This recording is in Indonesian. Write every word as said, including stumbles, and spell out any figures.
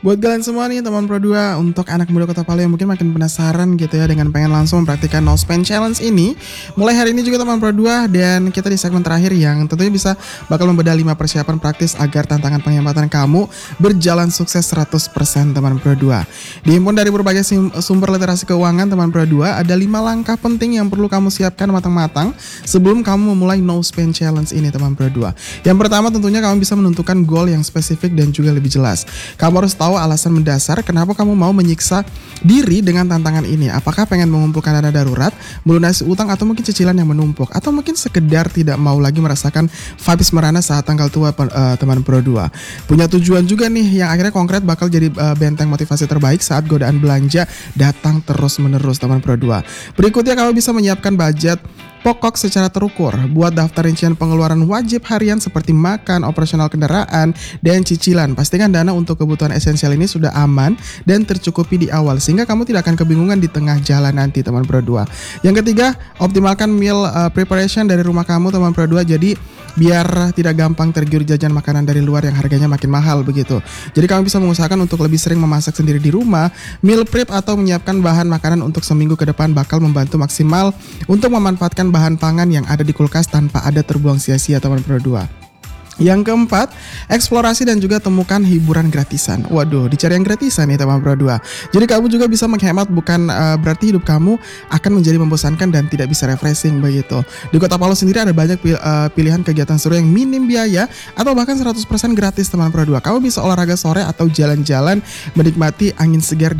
Buat kalian semua nih teman Pro dua, untuk anak muda Kota Palu yang mungkin makin penasaran gitu ya dengan pengen langsung mempraktikkan no spend challenge ini, mulai hari ini juga teman Pro dua, dan kita di segmen terakhir yang tentunya bisa bakal membedah lima persiapan praktis agar tantangan penghematan kamu berjalan sukses seratus persen teman Pro dua. Dihimpun dari berbagai sumber literasi keuangan teman Pro dua, ada lima langkah penting yang perlu kamu siapkan matang-matang sebelum kamu memulai no spend challenge ini teman Pro dua. Yang pertama tentunya kamu bisa menentukan goal yang spesifik dan juga lebih jelas. Kamu harus tahu alasan mendasar kenapa kamu mau menyiksa diri dengan tantangan ini. Apakah pengen mengumpulkan dana darurat, melunasi utang, atau mungkin cicilan yang menumpuk, atau mungkin sekedar tidak mau lagi merasakan vibes merana saat tanggal tua uh, teman Pro dua. Punya tujuan juga nih yang akhirnya konkret bakal jadi uh, benteng motivasi terbaik saat godaan belanja datang terus menerus teman Pro dua. Berikutnya kamu bisa menyiapkan budget pokok secara terukur. Buat daftar rincian pengeluaran wajib harian seperti makan, operasional kendaraan, dan cicilan. Pastikan dana untuk kebutuhan esensial ini sudah aman dan tercukupi di awal sehingga kamu tidak akan kebingungan di tengah jalan nanti teman Pro dua. Yang ketiga, optimalkan meal uh, preparation dari rumah kamu teman Pro dua. Jadi biar tidak gampang tergiur jajan makanan dari luar yang harganya makin mahal begitu. Jadi kamu bisa mengusahakan untuk lebih sering memasak sendiri di rumah. Meal prep atau menyiapkan bahan makanan untuk seminggu ke depan bakal membantu maksimal untuk memanfaatkan bahan pangan yang ada di kulkas tanpa ada terbuang sia-sia teman Pro dua. Yang keempat, eksplorasi dan juga temukan hiburan gratisan. Waduh, dicari yang gratisan nih teman Pro dua. Jadi kamu juga bisa menghemat, bukan uh, berarti hidup kamu akan menjadi membosankan dan tidak bisa refreshing begitu. Di Kota Palu sendiri ada banyak pil- uh, pilihan kegiatan seru yang minim biaya atau bahkan seratus persen gratis teman Pro dua. Kamu bisa olahraga sore atau jalan-jalan menikmati angin segar di